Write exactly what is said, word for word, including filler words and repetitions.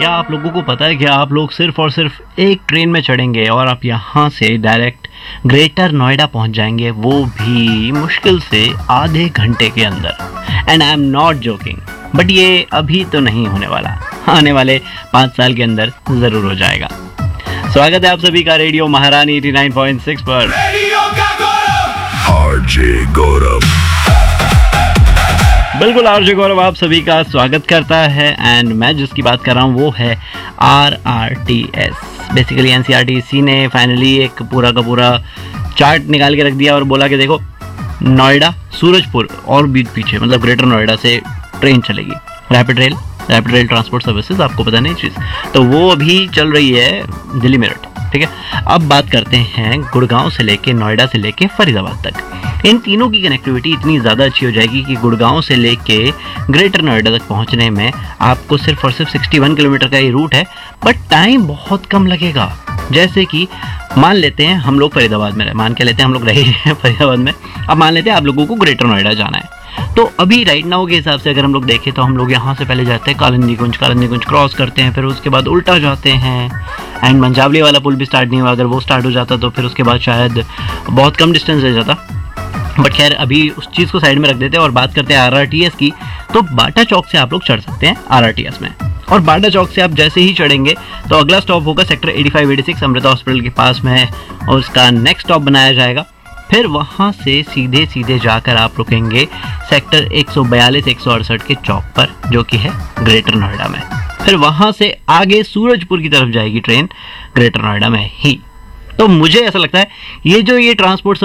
क्या आप लोगों को पता है कि आप लोग सिर्फ और सिर्फ एक ट्रेन में चढ़ेंगे और आप यहाँ से डायरेक्ट ग्रेटर नोएडा पहुँच जाएंगे, वो भी मुश्किल से आधे घंटे के अंदर। And I am not joking, but ये अभी तो नहीं होने वाला, आने वाले पाँच साल के अंदर ज़रूर हो जाएगा। स्वागत है आप सभी का रेडियो महारानी नवासी पॉइंट सिक्स पर। रेडियो का गौरव आरजे गौरव। बिल्कुल आरजे गौरव आप सभी का स्वागत करता है। एंड मैं जिसकी बात कर रहा हूँ वो है are R T S. Basically N C R T C ने फाइनली एक पूरा का पूरा चार्ट निकाल के रख दिया और बोला कि देखो नोएडा सूरजपुर और बीच पीछे मतलब ग्रेटर नोएडा से ट्रेन चलेगी, rapid rail rapid rail transport services, आपको पता नहीं चीज़, तो वो अभी चल रही है दिल्ली मेरठ। ठीक है, अब बात करते हैं गुड़गांव से लेके नोएडा से लेके फरीदाबाद तक। इन तीनों की कनेक्टिविटी इतनी ज़्यादा अच्छी हो जाएगी कि गुड़गांव से लेके ग्रेटर नोएडा तक पहुंचने में आपको सिर्फ और सिर्फ इकसठ किलोमीटर का ये रूट है, बट टाइम बहुत कम लगेगा। जैसे कि मान लेते हैं हम लोग फरीदाबाद में रहे, मान के लेते हैं हम लोग रहे हैं फरीदाबाद में, अब मान लेते हैं आप लोगों को ग्रेटर नोएडा जाना है, तो अभी राइट नाउ के हिसाब से अगर हम लोग देखें तो हम लोग यहाँ से पहले जाते हैं कालिंदी कुंज, कालिंदी कुंज क्रॉस करते हैं, फिर उसके बाद उल्टा जाते हैं एंड मंझावली वाला पुल भी स्टार्ट नहीं हुआ, अगर वो स्टार्ट हो जाता तो फिर उसके बाद शायद बहुत कम डिस्टेंस रह जाता। बट खैर अभी उस चीज़ को साइड में रख देते हैं और बात करते हैं आर आर टी एस की। तो बाटा चौक से आप लोग चढ़ सकते हैं आर आर टी एस में, और बाटा चौक से आप जैसे ही चढ़ेंगे तो अगला स्टॉप होगा सेक्टर पचासी छियासी अमृता हॉस्पिटल के पास में है, और उसका नेक्स्ट स्टॉप बनाया जाएगा। फिर वहाँ से सीधे सीधे जाकर आप रुकेंगे सेक्टर एक सौ बयालीस एक सौ अड़सठ के चौक पर, जो कि है ग्रेटर नोएडा में। फिर वहाँ से आगे सूरजपुर की तरफ जाएगी ट्रेन ग्रेटर नोएडा में ही। तो मुझे ऐसा लगता है ये जो ये ट्रांसपोर्ट